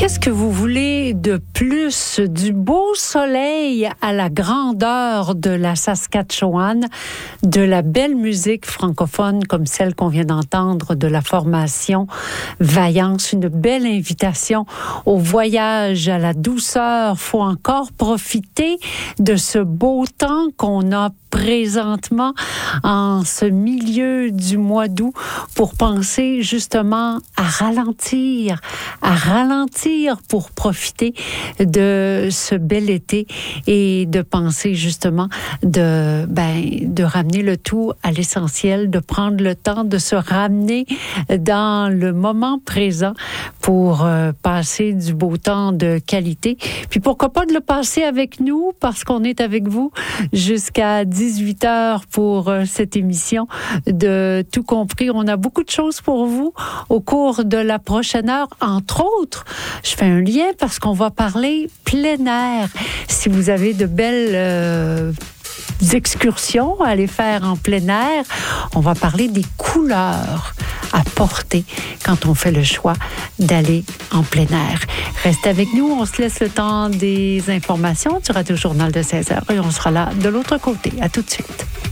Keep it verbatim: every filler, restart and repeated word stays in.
Qu'est-ce que vous voulez de plus? Du beau soleil à la grandeur de la Saskatchewan, de la belle musique francophone comme celle qu'on vient d'entendre de la formation Vaillance, une belle invitation au voyage, à la douceur. Faut encore profiter de ce beau temps qu'on a présentement en ce milieu du mois d'août pour penser justement à ralentir, à ralentir pour profiter de ce bel été et de penser justement de, ben, de ramener le tout à l'essentiel, de prendre le temps de se ramener dans le moment présent pour euh, passer du beau temps de qualité. Puis pourquoi pas de le passer avec nous parce qu'on est avec vous jusqu'à dix-huit heures pour euh, cette émission de Tout compris. On a beaucoup de choses pour vous au cours de la prochaine heure. Entre autres, je fais un lien parce qu'on va parler plein air. Si vous avez de belles euh, excursions à aller faire en plein air, on va parler des couleurs à porter quand on fait le choix d'aller en plein air. Reste avec nous, on se laisse le temps des informations. Tu auras le journal de seize heures et on sera là de l'autre côté. À tout de suite.